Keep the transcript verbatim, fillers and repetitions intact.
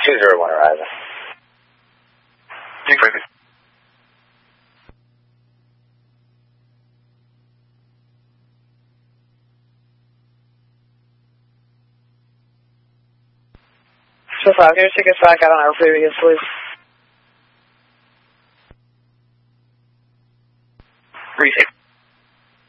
two zero one Horizon. Thanks, Frankie. So five, can you take us back out on our previous, please? Three six.